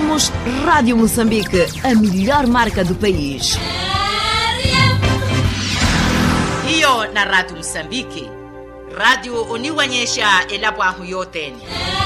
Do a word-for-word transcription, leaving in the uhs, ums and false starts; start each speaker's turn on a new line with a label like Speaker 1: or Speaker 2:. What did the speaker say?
Speaker 1: Somos Rádio Moçambique, a melhor marca do país.
Speaker 2: Hiyo na Rádio Moçambique, rádio uniwanyesha elabu ahu yote.